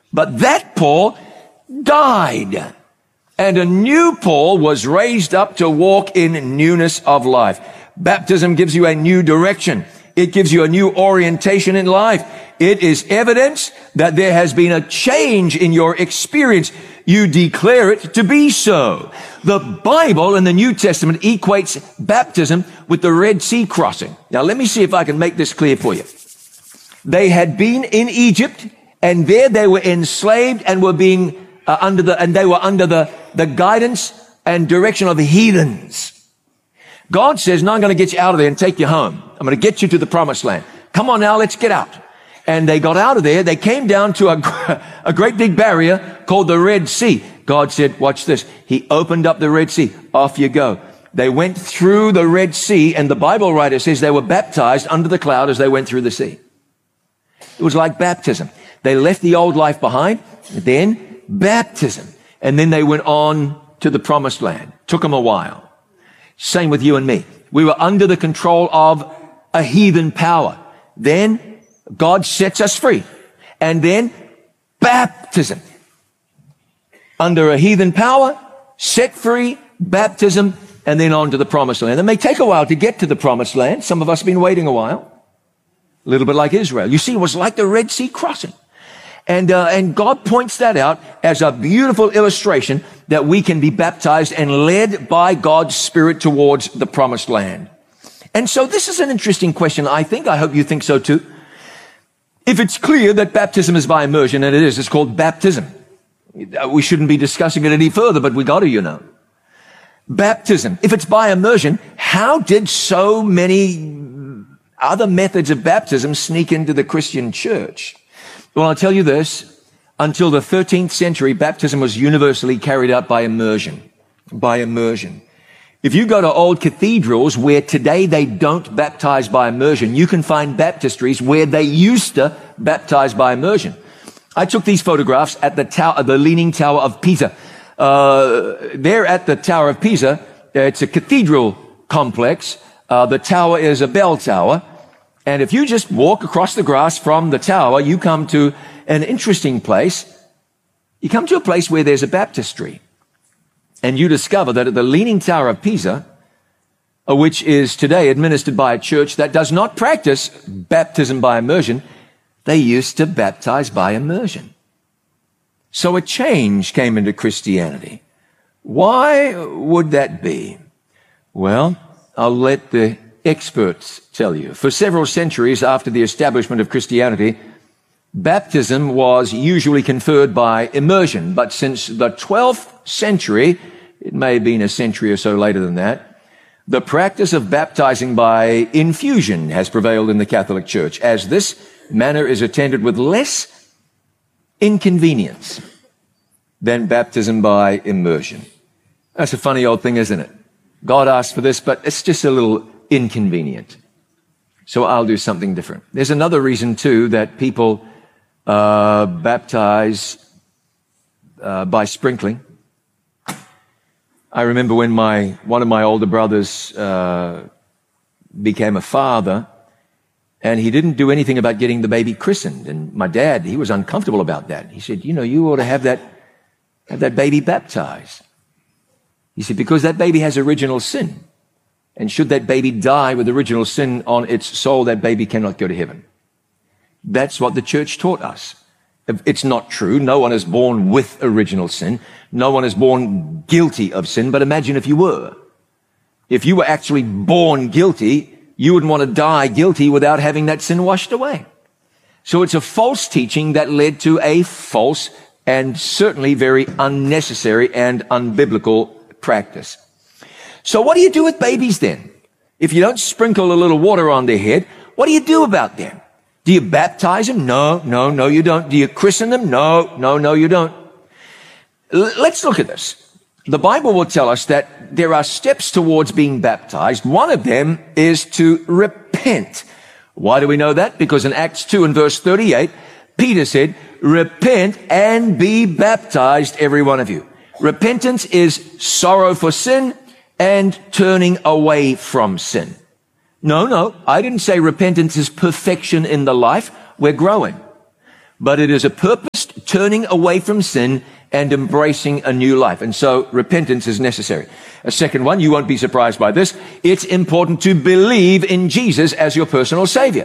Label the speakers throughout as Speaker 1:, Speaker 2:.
Speaker 1: But that Paul died, and a new Paul was raised up to walk in newness of life. Baptism gives you a new direction. It gives you a new orientation in life. It is evidence that there has been a change in your experience. You declare it to be so. The Bible in the New Testament equates baptism with the Red Sea crossing. Now, let me see if I can make this clear for you. They had been in Egypt, and there they were enslaved and were being under the guidance and direction of the heathens. God says, "No, I'm going to get you out of there and take you home. I'm going to get you to the promised land. Come on now, let's get out." And they got out of there. They came down to a great big barrier called the Red Sea. God said, watch this. He opened up the Red Sea. Off you go. They went through the Red Sea, and the Bible writer says they were baptized under the cloud as they went through the sea. It was like baptism. They left the old life behind, then baptism. And then they went on to the promised land. Took them a while. Same with you and me. We were under the control of a heathen power. Then God sets us free. And then baptism. Under a heathen power, set free, baptism, and then on to the promised land. It may take a while to get to the promised land. Some of us have been waiting a while. A little bit like Israel. You see, it was like the Red Sea crossing. And God points that out as a beautiful illustration that we can be baptized and led by God's Spirit towards the promised land. And so this is an interesting question, I think. I hope you think so too. If it's clear that baptism is by immersion, and it is, it's called baptism. We shouldn't be discussing it any further, but we got to, you know. Baptism. If it's by immersion, how did so many other methods of baptism sneak into the Christian church? Well, I'll tell you this. Until the 13th century, baptism was universally carried out by immersion. By immersion. If you go to old cathedrals where today they don't baptize by immersion, you can find baptistries where they used to baptize by immersion. I took these photographs at the Leaning Tower of Pisa. There at the Tower of Pisa, it's a cathedral complex. The tower is a bell tower. And if you just walk across the grass from the tower, you come to an interesting place. You come to a place where there's a baptistry. And you discover that at the Leaning Tower of Pisa, which is today administered by a church that does not practice baptism by immersion, they used to baptize by immersion. So a change came into Christianity. Why would that be? Well, I'll let the experts tell you. For several centuries after the establishment of Christianity, baptism was usually conferred by immersion. But since the 12th century, it may have been a century or so later than that, the practice of baptizing by infusion has prevailed in the Catholic Church, as this manner is attended with less inconvenience than baptism by immersion. That's a funny old thing, isn't it? God asked for this, but it's just a little inconvenient. So I'll do something different. There's another reason, too, that people baptize by sprinkling. I remember when one of my older brothers became a father, and he didn't do anything about getting the baby christened. And my dad, he was uncomfortable about that. He said, you ought to have that baby baptized. He said, because that baby has original sin. And should that baby die with original sin on its soul, that baby cannot go to heaven. That's what the church taught us. It's not true. No one is born with original sin. No one is born guilty of sin. But imagine if you were. If you were actually born guilty, you wouldn't want to die guilty without having that sin washed away. So it's a false teaching that led to a false and certainly very unnecessary and unbiblical practice. So what do you do with babies then? If you don't sprinkle a little water on their head, what do you do about them? Do you baptize them? No, you don't. Do you christen them? No, you don't. Let's look at this. The Bible will tell us that there are steps towards being baptized. One of them is to repent. Why do we know that? Because in Acts 2 and verse 38, Peter said, repent and be baptized, every one of you. Repentance is sorrow for sin and turning away from sin. No, I didn't say repentance is perfection in the life. We're growing. But it is a purposed turning away from sin and embracing a new life. And so repentance is necessary. A second one, you won't be surprised by this. It's important to believe in Jesus as your personal Savior.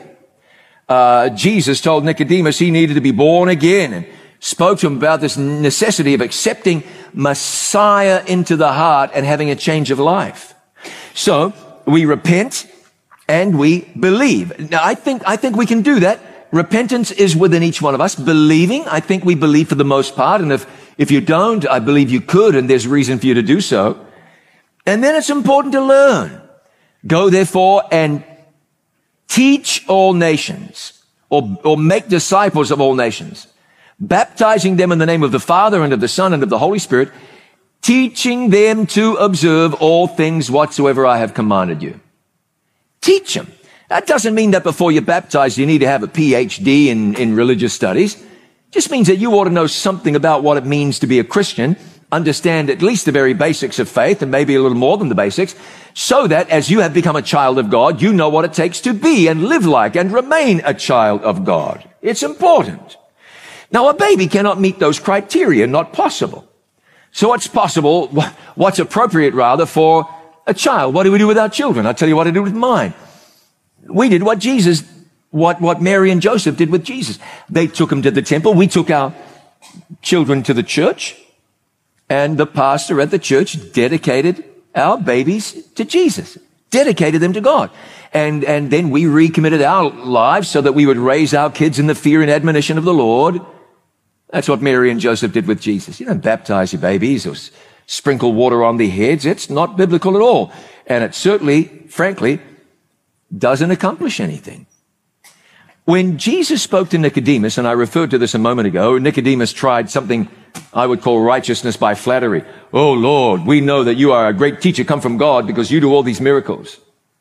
Speaker 1: Jesus told Nicodemus he needed to be born again and spoke to him about this necessity of accepting Messiah into the heart and having a change of life. So we repent and we believe. Now, I think we can do that. Repentance is within each one of us. Believing, I think we believe for the most part. And if you don't, I believe you could, and there's reason for you to do so. And then it's important to learn. Go therefore and teach all nations, or make disciples of all nations, baptizing them in the name of the Father and of the Son and of the Holy Spirit, teaching them to observe all things whatsoever I have commanded you. Teach them. That doesn't mean that before you're baptized you need to have a PhD in religious studies. It just means that you ought to know something about what it means to be a Christian, understand at least the very basics of faith and maybe a little more than the basics, so that as you have become a child of God, you know what it takes to be and live like and remain a child of God. It's important. Now, a baby cannot meet those criteria, not possible. So what's possible, what's appropriate rather for a child? What do we do with our children? I'll tell you what I do with mine. We did what Mary and Joseph did with Jesus. They took him to the temple. We took our children to the church, and the pastor at the church dedicated our babies to Jesus, dedicated them to God. And then we recommitted our lives so that we would raise our kids in the fear and admonition of the Lord. That's what Mary and Joseph did with Jesus. You don't baptize your babies or sprinkle water on their heads. It's not biblical at all. And it certainly, frankly, doesn't accomplish anything. When Jesus spoke to Nicodemus, and I referred to this a moment ago, Nicodemus tried something I would call righteousness by flattery. Oh, Lord, we know that you are a great teacher come from God because you do all these miracles.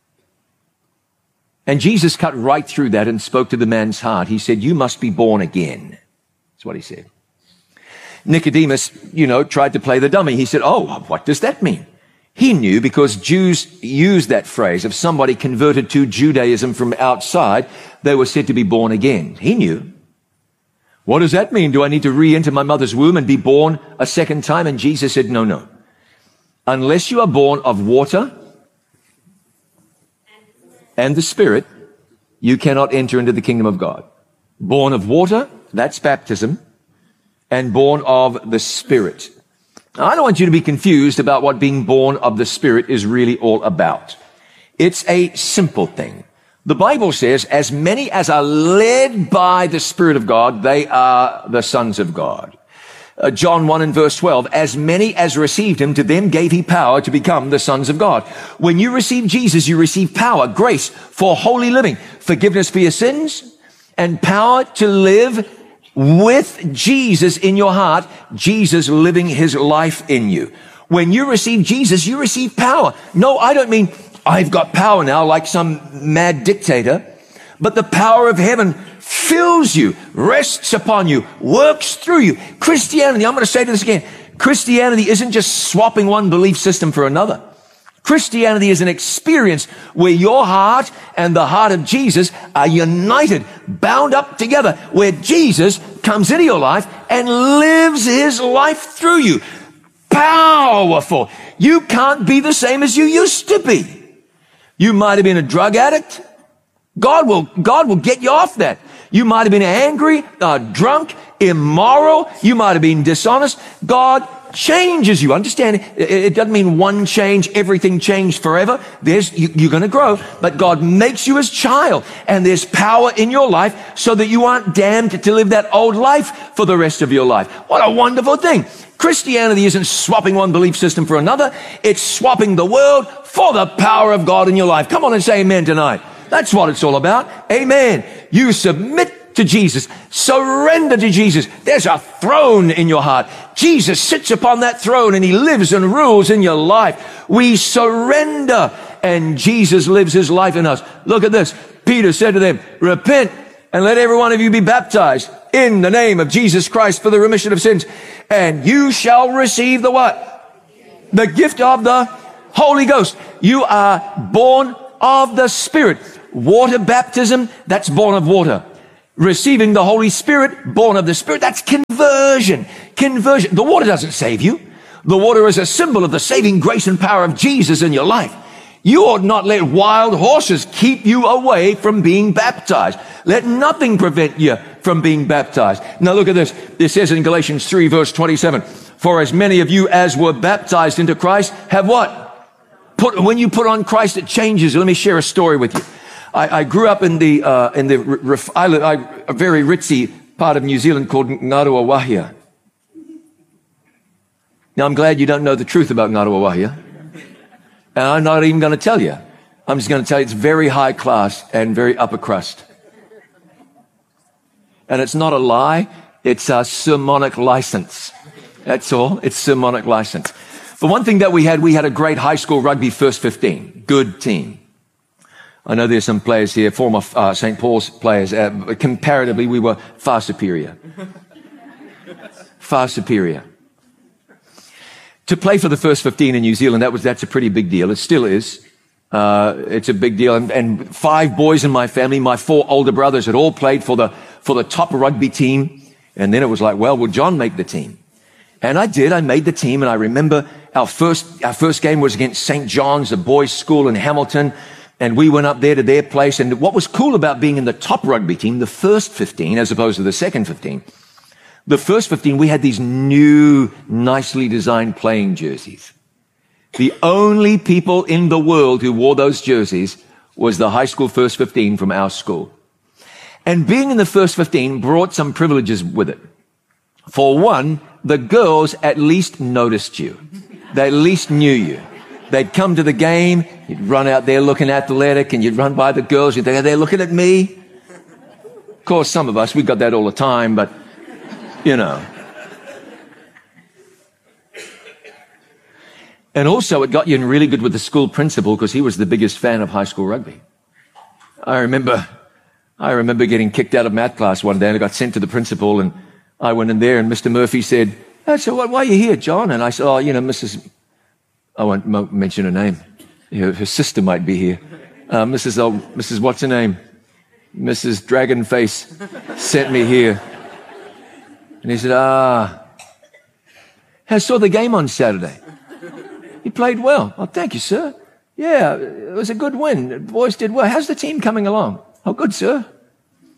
Speaker 1: And Jesus cut right through that and spoke to the man's heart. He said, you must be born again. That's what he said. Nicodemus, tried to play the dummy. He said, oh, what does that mean? He knew because Jews used that phrase. If somebody converted to Judaism from outside, they were said to be born again. He knew. What does that mean? Do I need to re-enter my mother's womb and be born a second time? And Jesus said, no. Unless you are born of water and the Spirit, you cannot enter into the kingdom of God. Born of water, that's baptism, and born of the Spirit. Now, I don't want you to be confused about what being born of the Spirit is really all about. It's a simple thing. The Bible says, as many as are led by the Spirit of God, they are the sons of God. John 1 and verse 12, as many as received him, to them gave he power to become the sons of God. When you receive Jesus, you receive power, grace for holy living, forgiveness for your sins, and power to live with Jesus in your heart, Jesus living his life in you. When you receive Jesus, you receive power. No, I don't mean I've got power now like some mad dictator, but the power of heaven fills you, rests upon you, works through you. Christianity, I'm going to say this again, Christianity isn't just swapping one belief system for another. Christianity is an experience where your heart and the heart of Jesus are united, bound up together, where Jesus comes into your life and lives his life through you. Powerful. You can't be the same as you used to be. You might have been a drug addict. God will get you off that. You might have been angry, drunk, immoral. You might have been dishonest. God changes you. Understand? It doesn't mean one change, everything changed forever. You're going to grow, but God makes you his child, and there's power in your life so that you aren't damned to live that old life for the rest of your life. What a wonderful thing. Christianity isn't swapping one belief system for another. It's swapping the world for the power of God in your life. Come on and say amen tonight. That's what it's all about. Amen. You submit to Jesus. Surrender to Jesus. There's a throne in your heart. Jesus sits upon that throne and he lives and rules in your life. We surrender and Jesus lives his life in us. Look at this. Peter said to them, repent and let every one of you be baptized in the name of Jesus Christ for the remission of sins. And you shall receive the what? The gift of the Holy Ghost. You are born of the Spirit. Water baptism, that's born of water. Receiving the Holy Spirit, born of the Spirit, that's conversion. Conversion. The water doesn't save you. The water is a symbol of the saving grace and power of Jesus in your life. You ought not let wild horses keep you away from being baptized. Let nothing prevent you from being baptized. Now look at this. It says in Galatians 3 verse 27, for as many of you as were baptized into Christ have what? When you put on Christ, it changes. Let me share a story with you. I grew up in a very ritzy part of New Zealand called Ngaruwa Wahia. Now I'm glad you don't know the truth about Ngaruwa Wahia. And I'm not even going to tell you. I'm just going to tell you it's very high class and very upper crust. And it's not a lie. It's a sermonic license. That's all. It's sermonic license. But one thing that we had a great high school rugby first 15. Good team. I know there's some players here, former St. Paul's players. Comparatively, we were far superior. Far superior. To play for the first 15 in New Zealand, that's a pretty big deal. It still is. It's a big deal. And 5 boys in my family, my 4 older brothers had all played for the top rugby team. And then it was like, well, will John make the team? And I did. I made the team. And I remember our first game was against St. John's, a boys' school in Hamilton. And we went up there to their place. And what was cool about being in the top rugby team, the first 15, as opposed to the second 15, the first 15, we had these new, nicely designed playing jerseys. The only people in the world who wore those jerseys was the high school first 15 from our school. And being in the first 15 brought some privileges with it. For one, the girls at least noticed you. They at least knew you. They'd come to the game, you'd run out there looking athletic, and you'd run by the girls, you'd think, are they looking at me? Of course, some of us, we got that all the time, but you know. And also it got you in really good with the school principal because he was the biggest fan of high school rugby. I remember getting kicked out of math class one day and I got sent to the principal and I went in there and Mr. Murphy said, oh, so why are you here, John? And I said, oh, Mrs. I won't mention her name. Her sister might be here. Mrs. what's her name? Mrs. Dragonface sent me here. And he said, I saw the game on Saturday. You played well. Oh, thank you, sir. Yeah, it was a good win. The boys did well. How's the team coming along? Oh, good, sir.